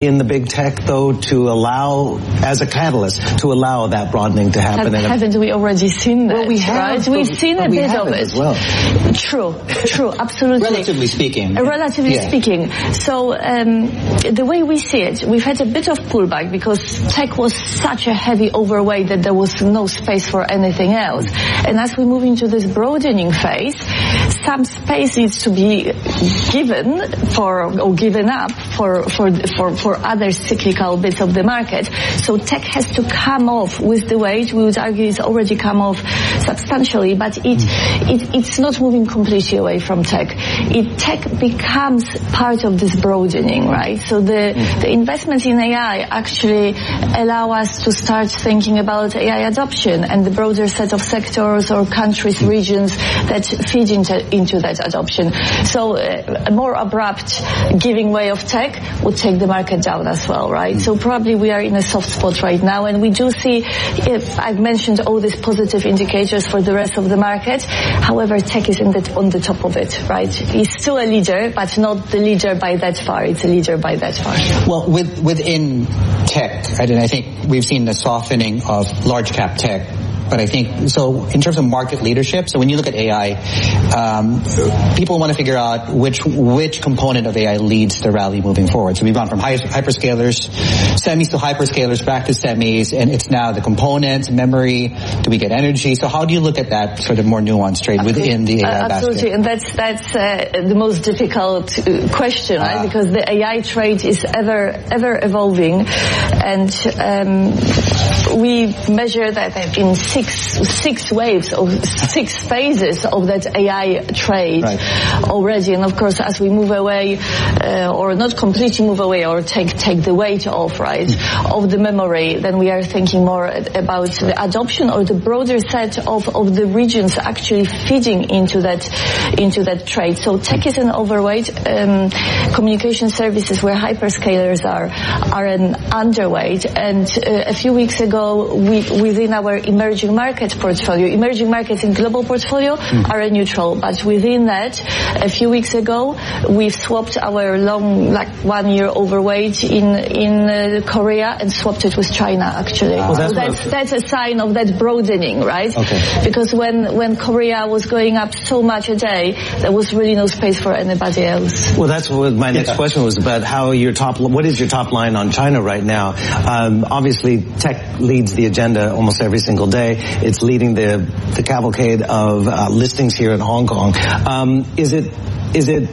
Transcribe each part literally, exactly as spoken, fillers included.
in the big tech, though, to allow, as a catalyst, to allow that broadening to happen? Have, haven't we already seen that? Well, we have. Right? We've but, seen but a we bit of it. As well. True, true, absolutely. Relatively speaking. Uh, relatively yeah. speaking. So um, the way we see it, we've had a bit of pullback because tech was such a heavy overweight that there was no space for anything else. And as we move into this broadening phase, some space needs to be given for or given up for for for, for other cyclical bits of the market. So tech has to come off with the weight. We would argue it's already come off substantially, but it it it's not moving completely away from tech. It tech becomes part of this broadening, right? So the the investments in A I actually allow us to start thinking about A I adoption and the broader set of sectors or countries, regions that feed into into that adoption. So uh, a more abrupt giving way of tech would take the market down as well, right? So probably we are in a soft spot right now, and we do see, if I've mentioned all these positive indicators for the rest of the market. However, tech is in the, on the top of it, right? It's still a leader, but not the leader by that far. It's a leader by that far. Well, with, within tech, and I think we've seen the softening of large cap tech. But I think, so in terms of market leadership, so when you look at A I, um, people want to figure out which which component of A I leads the rally moving forward. So we've gone from hyperscalers, semis to hyperscalers, back to semis, and it's now the components, memory, do we get energy? So how do you look at that sort of more nuanced trade within the A I uh, basket? Absolutely, and that's, that's uh, the most difficult uh, question, right? Uh, because the A I trade is ever, ever evolving, and um, we measure that in six six waves or six phases of that A I trade right. already. And of course, as we move away, uh, or not completely move away, or take take the weight off, right, of the memory, then we are thinking more about the adoption or the broader set of of the regions actually feeding into that into that trade. So tech is an overweight. Um, communication services, where hyperscalers are, are an underweight. And uh, a few weeks ago, we, within our emerging market portfolio, emerging markets in global portfolio mm. are a neutral, but within that, a few weeks ago, we've swapped our long, like one year overweight in in uh, Korea and swapped it with China, actually. Wow. Well, that's, so that's, that's a sign of that broadening, right? Okay. Because when, when Korea was going up so much a day, there was really no space for anybody else. Well, that's what my next yeah. question was about. How your top, what is your top line on China right now? Um, obviously, tech leads the agenda almost every single day. It's leading the the cavalcade of uh, listings here in Hong Kong. Um, is it is it?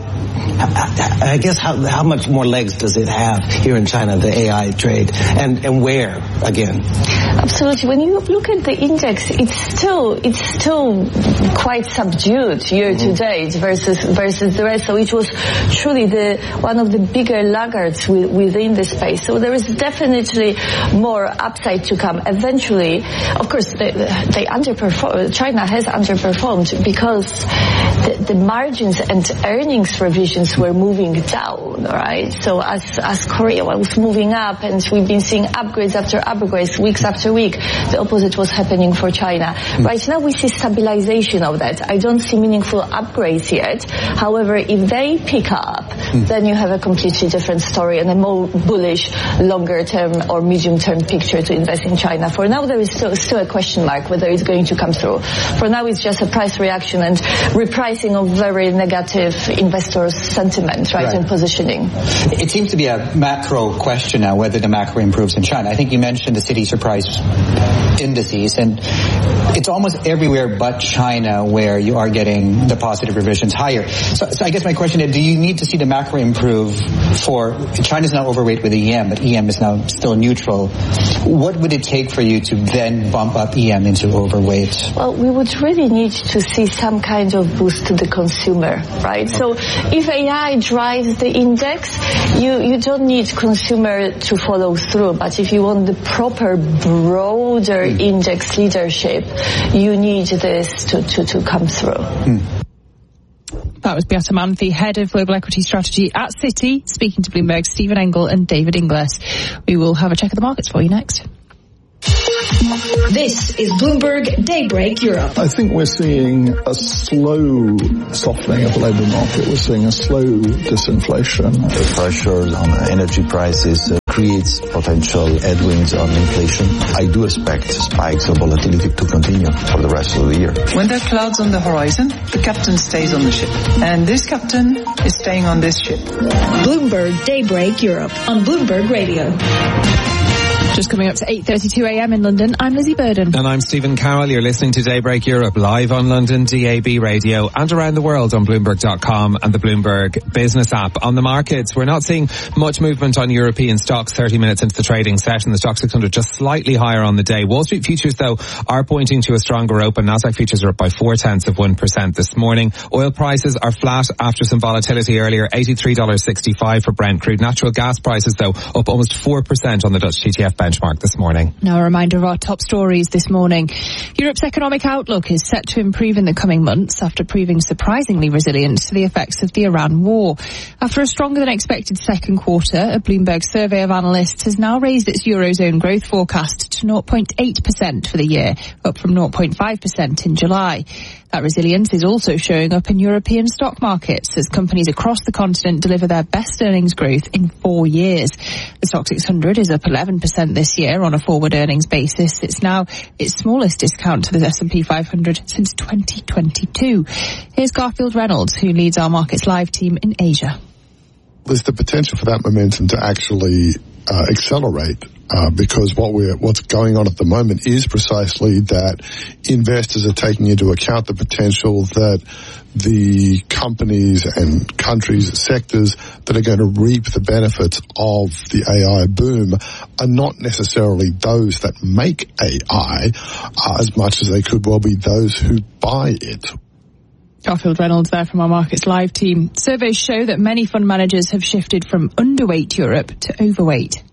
I guess how how much more legs does it have here in China, the A I trade, and and where again? Absolutely. When you look at the index, it's still it's still quite subdued year to date versus versus the rest. So it was truly the one of the bigger laggards within the space. So there is definitely more upside to come. Eventually, of course, they, they underperform. China has underperformed because the, the margins and earnings revisions were moving down, right? So as as Korea was moving up, and we've been seeing upgrades after upgrades, weeks after week, the opposite was happening for China. Mm. Right now we see stabilization of that. I don't see meaningful upgrades yet. However, if they pick up, mm. then you have a completely different story and a more bullish, longer term or medium term picture to invest in China. For now, there is still, still a question mark whether it's going to come through. For now, it's just a price reaction and repricing of very negative investors' sentiment, right, right. and positioning. It seems to be a macro question now, whether the macro improves in China. I think you mentioned the Citi Surprise indices, and it's almost everywhere but China where you are getting the positive revisions higher. So, so I guess my question is, do you need to see the macro improve for, China's now overweight with E M, but E M is now still neutral. What would it take for you to then bump up E M into overweight? Well, we would really need to see some kind of boost to the consumer, right? Okay. So if A I drives the index, you, you don't need consumer to follow through, but if you want the proper broader mm. index leadership, you need this to, to, to come through. Mm. That was Beata Mann, the head of global equity strategy at Citi, speaking to Bloomberg's Stephen Engel and David Inglis. We will have a check of the markets for you next. This is Bloomberg Daybreak Europe. I think we're seeing a slow softening of the labour market. We're seeing a slow disinflation. The pressure on energy prices creates potential headwinds on inflation. I do expect spikes of volatility to continue for the rest of the year. When there are clouds on the horizon, the captain stays on the ship. And this captain is staying on this ship. Bloomberg Daybreak Europe on Bloomberg Radio. Just coming up to eight thirty-two a.m. in London, I'm Lizzie Burden. And I'm Stephen Carroll. You're listening to Daybreak Europe live on London D A B radio and around the world on Bloomberg dot com and the Bloomberg Business app. On the markets, we're not seeing much movement on European stocks thirty minutes into the trading session. The Stoxx six hundred just slightly higher on the day. Wall Street futures, though, are pointing to a stronger open. Nasdaq futures are up by four tenths of one percent this morning. Oil prices are flat after some volatility earlier, eighty-three dollars sixty-five for Brent crude. Natural gas prices, though, up almost four percent on the Dutch T T F benchmark this morning. Now a reminder of our top stories this morning. Europe's economic outlook is set to improve in the coming months after proving surprisingly resilient to the effects of the Iran war. After a stronger than expected second quarter, a Bloomberg survey of analysts has now raised its Eurozone growth forecast to zero point eight percent for the year, up from zero point five percent in July. That resilience is also showing up in European stock markets as companies across the continent deliver their best earnings growth in four years. The Stoxx six hundred is up eleven percent this year on a forward earnings basis. It's now its smallest discount to the S and P five hundred since twenty twenty-two. Here's Garfield Reynolds, who leads our Markets Live team in Asia. There's the potential for that momentum to actually uh, accelerate. Uh, because what we're, what's going on at the moment is precisely that investors are taking into account the potential that the companies and countries, sectors that are going to reap the benefits of the A I boom are not necessarily those that make A I uh, as much as they could well be those who buy it. Garfield Reynolds there from our Markets Live team. Surveys show that many fund managers have shifted from underweight Europe to overweight.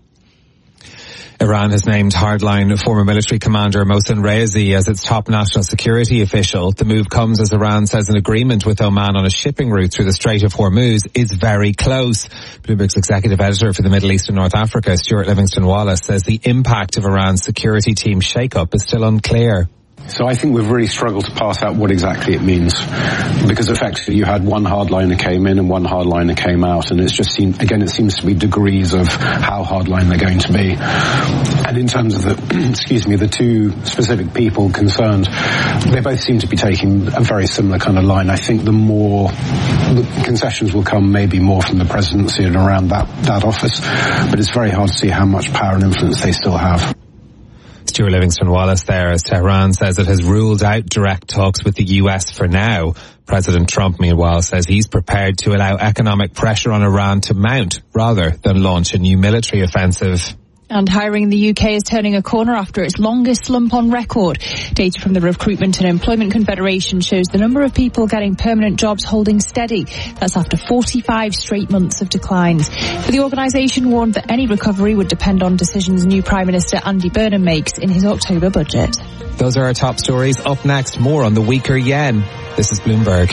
Iran has named hardline former military commander Mohsen Rezi as its top national security official. The move comes as Iran says an agreement with Oman on a shipping route through the Strait of Hormuz is very close. Bloomberg's executive editor for the Middle East and North Africa, Stuart Livingston-Wallace, says the impact of Iran's security team shake-up is still unclear. So I think we've really struggled to parse out what exactly it means, because effectively you had one hardliner came in and one hardliner came out, and it's just seemed, again, it seems to be degrees of how hardline they're going to be. And in terms of the, excuse me, the two specific people concerned, they both seem to be taking a very similar kind of line. I think the more the concessions will come, maybe more from the presidency and around that, that office, but it's very hard to see how much power and influence they still have. Stuart Livingston-Wallace there, as Tehran says it has ruled out direct talks with the U S for now. President Trump, meanwhile, says he's prepared to allow economic pressure on Iran to mount rather than launch a new military offensive. And hiring in the U K is turning a corner after its longest slump on record. Data from the Recruitment and Employment Confederation shows the number of people getting permanent jobs holding steady. That's after forty-five straight months of declines. But the organisation warned that any recovery would depend on decisions new Prime Minister Andy Burnham makes in his October budget. Those are our top stories. Up next, more on the weaker yen. This is Bloomberg.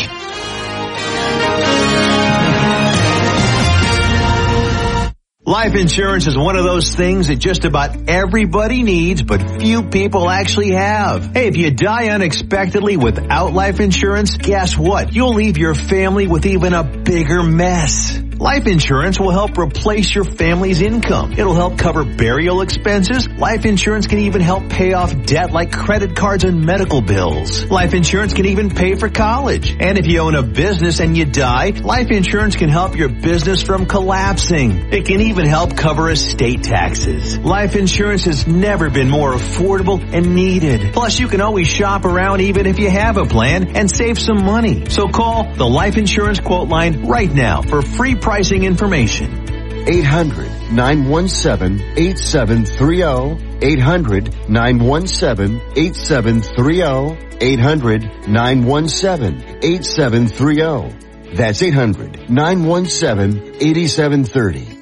Life insurance is one of those things that just about everybody needs, but few people actually have. Hey, if you die unexpectedly without life insurance, guess what? You'll leave your family with even a bigger mess. Life insurance will help replace your family's income. It'll help cover burial expenses. Life insurance can even help pay off debt like credit cards and medical bills. Life insurance can even pay for college. And if you own a business and you die, life insurance can help your business from collapsing. It can even help cover estate taxes. Life insurance has never been more affordable and needed. Plus, you can always shop around even if you have a plan and save some money. So call the Life Insurance Quote Line right now for free pricing information. eight hundred, nine one seven, eight seven three zero. eight hundred, nine one seven, eight seven three zero. eight hundred, nine one seven, eight seven three zero. That's eight hundred, nine one seven, eight seven three zero.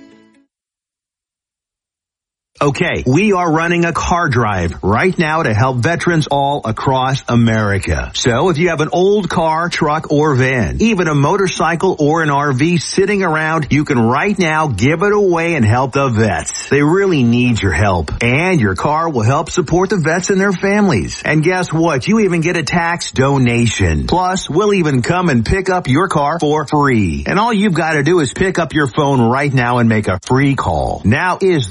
Okay, we are running a car drive right now to help veterans all across America. So if you have an old car, truck, or van, even a motorcycle or an R V sitting around, you can right now give it away and help the vets. They really need your help. And your car will help support the vets and their families. And guess what? You even get a tax donation. Plus, we'll even come and pick up your car for free. And all you've got to do is pick up your phone right now and make a free call. Now is